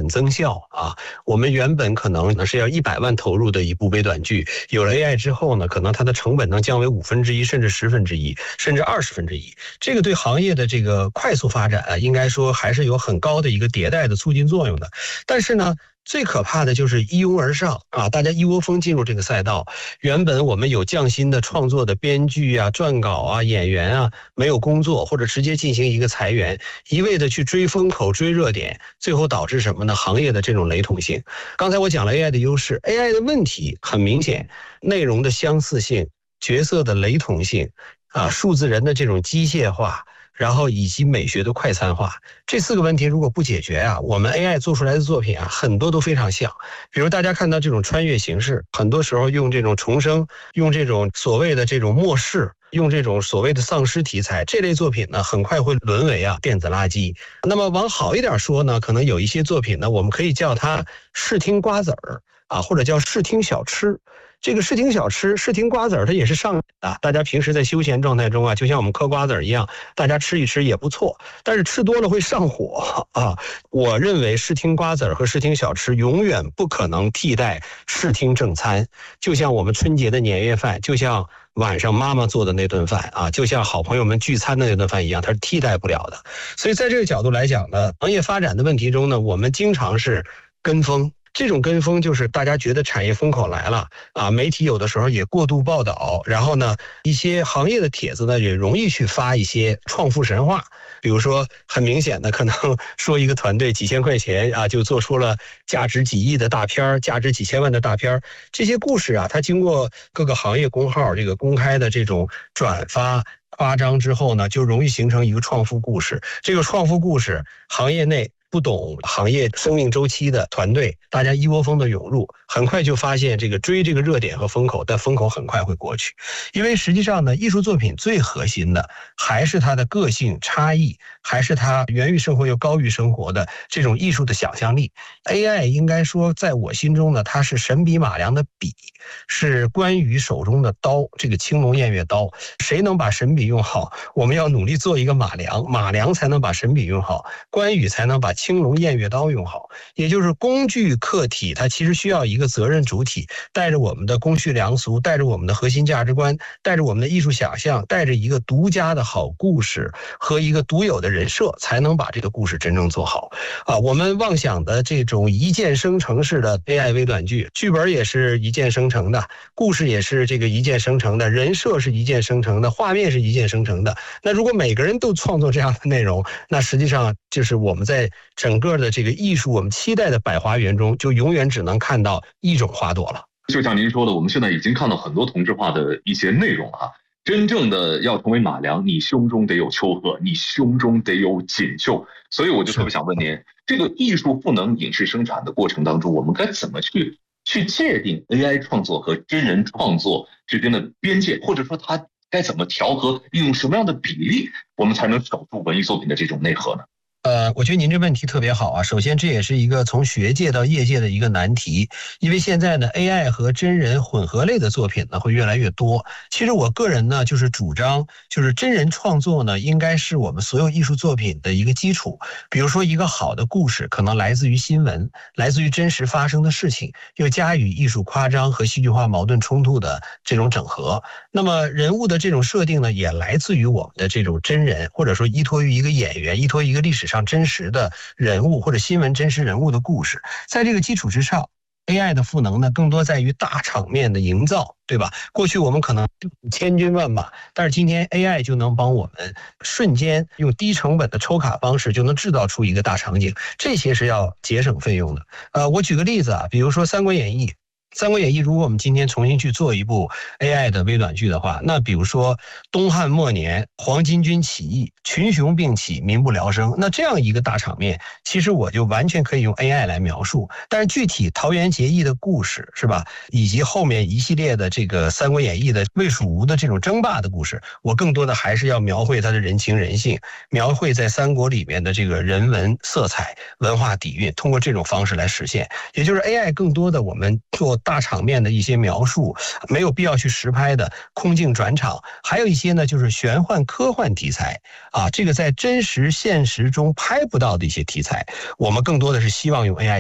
增效啊。我们原本可能是要100万投入的一部微短剧，有了 AI 之后呢，可能它的成本能降为1/5，甚至1/10，甚至1/20。这个对行业的这个快速发展啊，应该说还是有很高的一个迭代的促进作用的。但是呢，最可怕的就是一拥而上啊！大家一窝蜂进入这个赛道，原本我们有匠心的创作的编剧啊、撰稿啊、演员啊，没有工作或者直接进行一个裁员，一味的去追风口、追热点，最后导致什么呢？行业的这种雷同性。刚才我讲了 AI 的优势 ，AI 的问题很明显，内容的相似性、角色的雷同性啊、数字人的这种机械化。然后以及美学的快餐化，这4个问题如果不解决啊，我们 AI 做出来的作品啊，很多都非常像。比如大家看到这种穿越形式，很多时候用这种重生，用这种所谓的这种末世，用这种所谓的丧尸题材，这类作品呢，很快会沦为电子垃圾。那么往好一点说呢，可能有一些作品呢，我们可以叫它视听瓜子儿啊，或者叫视听小吃。这个视听小吃、视听瓜子儿，它也是上瘾的。大家平时在休闲状态中啊，就像我们嗑瓜子儿一样，大家吃一吃也不错。但是吃多了会上火啊！我认为视听瓜子儿和视听小吃永远不可能替代视听正餐。就像我们春节的年夜饭，就像晚上妈妈做的那顿饭啊，就像好朋友们聚餐的那顿饭一样，它是替代不了的。所以在这个角度来讲呢，行业发展的问题中呢，我们经常是跟风。这种跟风就是大家觉得产业风口来了啊，媒体有的时候也过度报道，然后呢，一些行业的帖子呢也容易去发一些创富神话，比如说很明显的可能说一个团队几千块钱啊就做出了价值几亿的大片，价值几千万的大片，这些故事啊，它经过各个行业公号这个公开的这种转发。夸张之后呢，就容易形成一个创富故事。这个创富故事，行业内不懂行业生命周期的团队，大家一窝蜂的涌入，很快就发现这个追这个热点和风口，但风口很快会过去。因为实际上呢，艺术作品最核心的还是它的个性差异，还是它源于生活又高于生活的这种艺术的想象力。AI 应该说在我心中呢，它是神笔马良的笔，是关羽手中的刀，这个青龙偃月刀。谁能把神笔用好，我们要努力做一个马良，马良才能把神笔用好，关羽才能把青龙偃月刀用好。也就是工具客体，它其实需要一个责任主体，带着我们的公序良俗，带着我们的核心价值观，带着我们的艺术想象，带着一个独家的好故事和一个独有的人设，才能把这个故事真正做好啊！我们妄想的这种一键生成式的 AI 微短剧，剧本也是一键生成的，故事也是这个一键生成的，人设是一键生成的，画面是一键生成的。那如果每个人都创作这样的内容，那实际上就是我们在整个的这个艺术我们期待的百花园中，就永远只能看到一种花朵了。 就像您说的，我们现在已经看到很多同质化的一些内容啊。真正的要成为马良，你胸中得有丘壑，你胸中得有锦绣。所以我就特别想问您，这个艺术赋能影视生产的过程当中，我们该怎么去界定 AI 创作和真人创作之间的边界，或者说它该怎么调和，用什么样的比例，我们才能守住文艺作品的这种内核呢？ 我觉得您这问题特别好啊。首先，这也是一个从学界到业界的一个难题，因为现在呢 ，AI 和真人混合类的作品呢会越来越多。其实我个人呢就是主张，就是真人创作呢应该是我们所有艺术作品的一个基础。比如说一个好的故事可能来自于新闻，来自于真实发生的事情，又加以艺术夸张和戏剧化矛盾冲突的这种整合。那么人物的这种设定呢，也来自于我们的这种真人，或者说依托于一个演员，依托一个历史上真实的人物或者新闻真实人物的故事。在这个基础之上，AI 的赋能呢，更多在于大场面的营造，对吧？过去我们可能千军万马，但是今天 AI 就能帮我们瞬间用低成本的抽卡方式就能制造出一个大场景，这些是要节省费用的。我举个例子啊，比如说《三国演义》。三国演义如果我们今天重新去做一部 AI 的微短剧的话，那比如说东汉末年黄巾军起义，群雄并起，民不聊生，那这样一个大场面，其实我就完全可以用 AI 来描述。但是具体桃园结义的故事是吧，以及后面一系列的这个三国演义的魏蜀吴的这种争霸的故事，我更多的还是要描绘它的人情人性，描绘在三国里面的这个人文色彩、文化底蕴，通过这种方式来实现。也就是 AI 更多的我们做大场面的一些描述，没有必要去实拍的空镜转场，还有一些呢就是玄幻科幻题材啊，这个在真实现实中拍不到的一些题材，我们更多的是希望用 AI